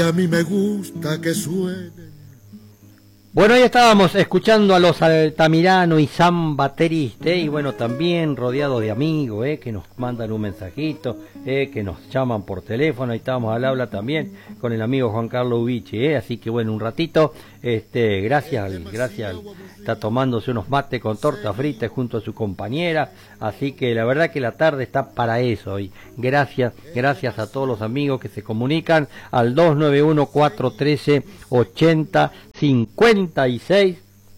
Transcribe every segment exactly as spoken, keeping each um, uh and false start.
A mí me gusta que suene. Bueno, ahí estábamos escuchando a los Altamirano y San Baterista, ¿eh? Y bueno, también rodeado de amigos, ¿eh? Que nos mandan un mensajito, ¿eh? Que nos llaman por teléfono. Ahí estábamos al habla también con el amigo Juan Carlos Ubichi, ¿eh? Así que bueno, un ratito, este, gracias, gracias, está tomándose unos mates con torta frita junto a su compañera, así que la verdad que la tarde está para eso. Y gracias, gracias a todos los amigos que se comunican al dos nueve uno, cuatro uno tres, ochenta cincuenta y seis,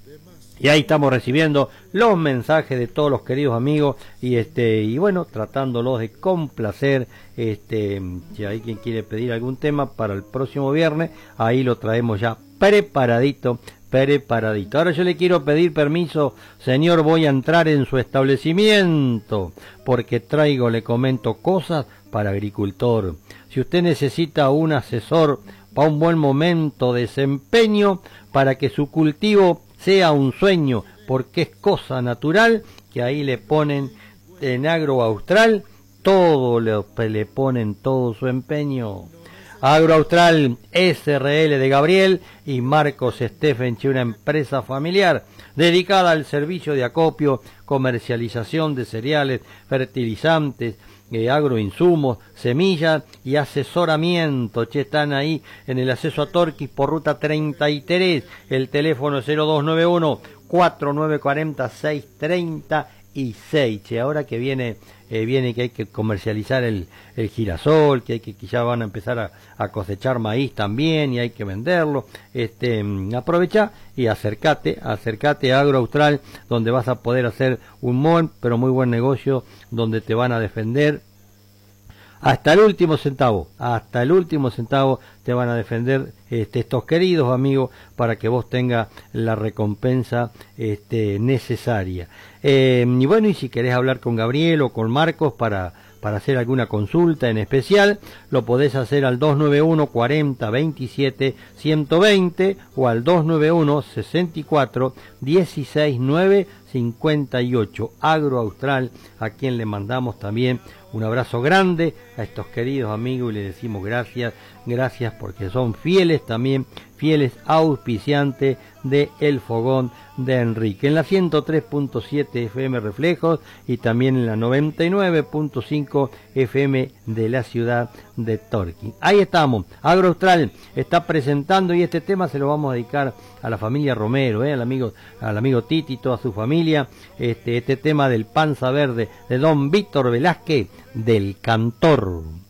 y ahí estamos recibiendo los mensajes de todos los queridos amigos y este y bueno, tratándolos de complacer. Este, si hay quien quiere pedir algún tema para el próximo viernes, ahí lo traemos ya preparadito, preparadito. Ahora yo le quiero pedir permiso, señor, voy a entrar en su establecimiento porque traigo, le comento, cosas para agricultor. Si usted necesita un asesor para un buen momento de desempeño, para que su cultivo sea un sueño, porque es cosa natural, que ahí le ponen en Agro Austral, todo le, le ponen todo su empeño. Agro Austral S R L de Gabriel y Marcos Steffenchi, una empresa familiar dedicada al servicio de acopio, comercialización de cereales, fertilizantes, Eh, agroinsumos, semillas y asesoramiento. Che, están ahí en el acceso a Torquís por ruta treinta y tres, el teléfono cero dos nueve uno, cuatro nueve cuatro cero, seis tres seis. Che, ahora que viene eh, viene que hay que comercializar el, el girasol, que hay que, que ya van a empezar a, a cosechar maíz también y hay que venderlo. Este, aprovecha y acércate, acércate a Agro Austral, donde vas a poder hacer un buen, pero muy buen negocio, donde te van a defender hasta el último centavo, hasta el último centavo te van a defender este, estos queridos amigos, para que vos tengas la recompensa este, necesaria. Eh, y bueno, y si querés hablar con Gabriel o con Marcos para, para hacer alguna consulta en especial, lo podés hacer al dos nueve uno, cuarenta, veintisiete, ciento veinte o al dos nueve uno, sesenta y cuatro, dieciséis, nueve, cincuenta y ocho. Agro Austral, a quien le mandamos también un abrazo grande a estos queridos amigos y le decimos gracias, gracias porque son fieles también, fieles auspiciantes de El Fogón de Enrique. En la ciento tres punto siete F M Reflejos y también en la noventa y nueve punto cinco F M de la ciudad de Torquín. Ahí estamos, Agro Austral está presentando y este tema se lo vamos a dedicar a la familia Romero, eh, al amigo, al amigo Titi y toda su familia. Este, este tema del Panza Verde de don Víctor Velázquez, del Cantor.